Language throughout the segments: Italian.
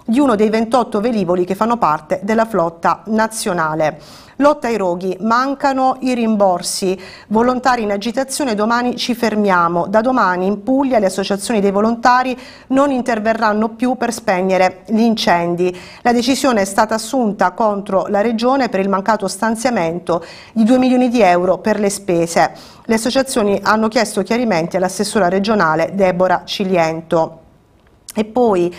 di uno dei 28 velivoli che fanno parte della flotta nazionale. Lotta ai roghi, mancano i rimborsi, volontari in agitazione, domani ci fermiamo. Da domani in Puglia le associazioni dei volontari non interverranno più per spegnere gli incendi. La decisione è stata assunta contro la Regione per il mancato stanziamento di 2 milioni di euro per le spese. Le associazioni hanno chiesto chiarimenti all'assessora regionale Deborah Ciliento. E poi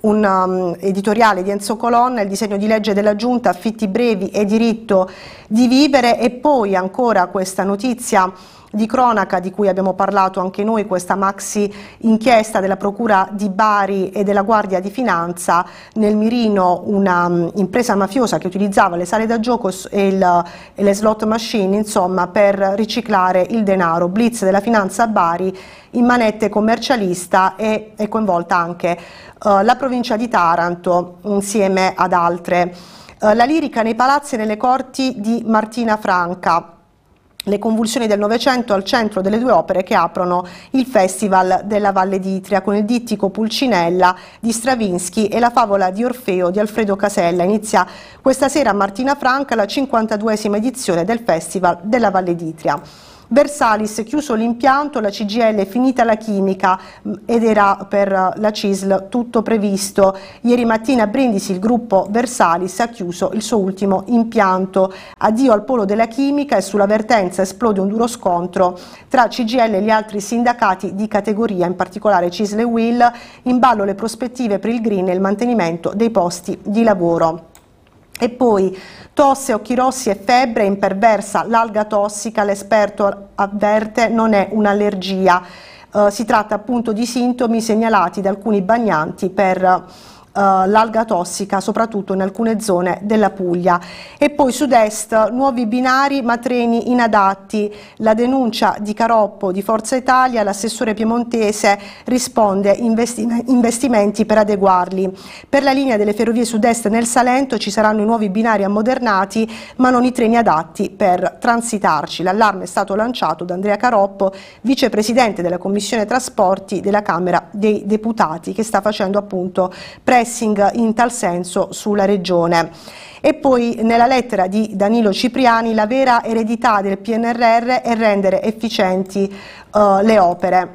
un editoriale di Enzo Colonna, il disegno di legge della Giunta, affitti brevi e diritto di vivere, e poi ancora questa notizia di cronaca di cui abbiamo parlato anche noi, questa maxi inchiesta della Procura di Bari e della Guardia di Finanza, nel mirino una impresa mafiosa che utilizzava le sale da gioco e le slot machine, insomma, per riciclare il denaro. Blitz della Finanza a Bari, in manette commercialista, e è coinvolta anche la provincia di Taranto insieme ad altre. La lirica nei palazzi e nelle corti di Martina Franca. Le convulsioni del Novecento al centro delle due opere che aprono il Festival della Valle d'Itria, con il dittico Pulcinella di Stravinsky e la favola di Orfeo di Alfredo Casella. Inizia questa sera a Martina Franca la 52esima edizione del Festival della Valle d'Itria. Versalis, chiuso l'impianto, la CGIL finita la chimica ed era per la CISL tutto previsto. Ieri mattina a Brindisi il gruppo Versalis ha chiuso il suo ultimo impianto. Addio al polo della chimica, e sulla vertenza esplode un duro scontro tra CGIL e gli altri sindacati di categoria, in particolare CISL e UIL, in ballo le prospettive per il green e il mantenimento dei posti di lavoro. E poi tosse, occhi rossi e febbre, imperversa l'alga tossica, l'esperto avverte non è un'allergia, si tratta appunto di sintomi segnalati da alcuni bagnanti per l'alga tossica, soprattutto in alcune zone della Puglia. E poi Sud-Est, nuovi binari ma treni inadatti, la denuncia di Caroppo di Forza Italia, l'assessore piemontese risponde investimenti per adeguarli. Per la linea delle ferrovie Sud-Est nel Salento ci saranno i nuovi binari ammodernati ma non i treni adatti per transitarci. L'allarme è stato lanciato da Andrea Caroppo, vicepresidente della Commissione Trasporti della Camera dei Deputati, che sta facendo appunto pressing in tal senso sulla Regione. E poi nella lettera di Danilo Cipriani, la vera eredità del PNRR è rendere efficienti le opere.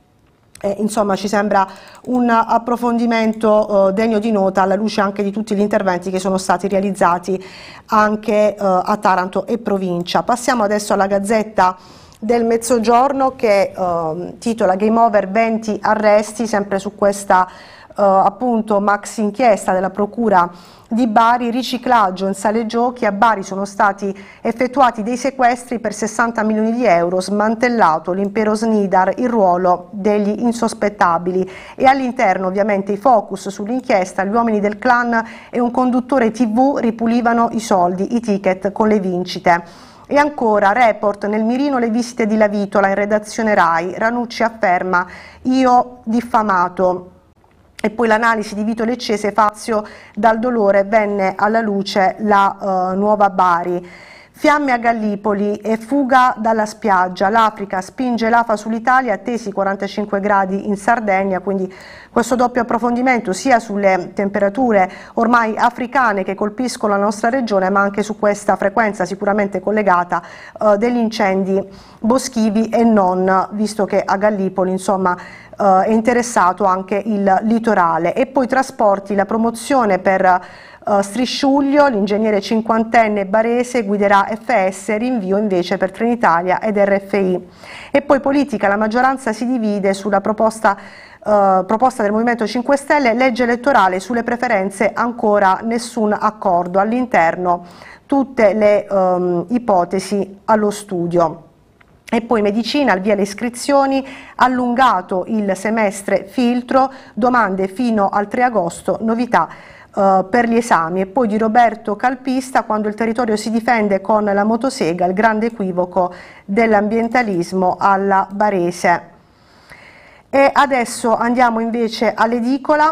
Insomma, ci sembra un approfondimento degno di nota, alla luce anche di tutti gli interventi che sono stati realizzati anche a Taranto e provincia. Passiamo adesso alla Gazzetta del Mezzogiorno, che titola Game over 20 arresti, sempre su questa appunto maxi inchiesta della Procura di Bari. Riciclaggio in sale giochi, a Bari sono stati effettuati dei sequestri per 60 milioni di euro, smantellato l'impero Snidar, il ruolo degli insospettabili, e all'interno ovviamente i focus sull'inchiesta: gli uomini del clan e un conduttore TV ripulivano i soldi, i ticket con le vincite. E ancora, report nel mirino le visite di Lavitola in redazione Rai, Ranucci afferma io diffamato. E poi l'analisi di Vito Leccese, Fazio dal dolore, venne alla luce la nuova Bari. Fiamme a Gallipoli e fuga dalla spiaggia, l'Africa spinge l'AFA sull'Italia, attesi 45 gradi in Sardegna, quindi questo doppio approfondimento sia sulle temperature ormai africane che colpiscono la nostra regione, ma anche su questa frequenza sicuramente collegata degli incendi boschivi e non, visto che a Gallipoli insomma è interessato anche il litorale. E poi trasporti, la promozione per Strisciuglio, l'ingegnere cinquantenne barese guiderà FS, rinvio invece per Trenitalia ed RFI. E poi politica, la maggioranza si divide sulla proposta del Movimento 5 Stelle, legge elettorale sulle preferenze, ancora nessun accordo, all'interno tutte le ipotesi allo studio. E poi medicina, al via le iscrizioni, allungato il semestre filtro, domande fino al 3 agosto, novità per gli esami. E poi di Roberto Calpista, quando il territorio si difende con la motosega, il grande equivoco dell'ambientalismo alla barese. E adesso andiamo invece all'edicola.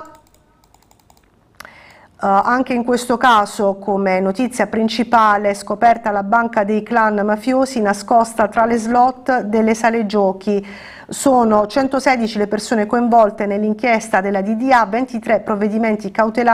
Anche in questo caso, come notizia principale, scoperta la banca dei clan mafiosi nascosta tra le slot delle sale giochi. Sono 116 le persone coinvolte nell'inchiesta della DDA, 23 provvedimenti cautelari